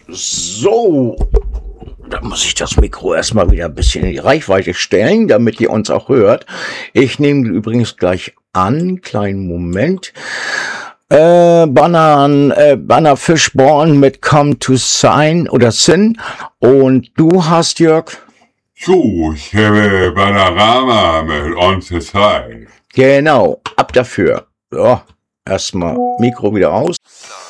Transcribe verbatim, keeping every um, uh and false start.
So, da muss ich das Mikro erstmal wieder ein bisschen in die Reichweite stellen, damit ihr uns auch hört. Ich nehme übrigens gleich an, kleinen Moment. Äh, Banan, äh, Banner Fishborn mit Come to Sign oder Sin. Und du hast, Jörg? So, ich habe Panorama mit On the Side. Genau, ab dafür. So, erstmal Mikro wieder aus.